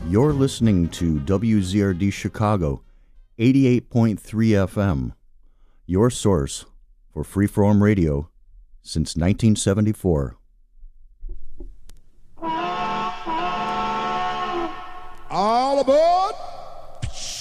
You're listening to WZRD Chicago, 88.3 FM, your source for freeform radio since 1974. All aboard!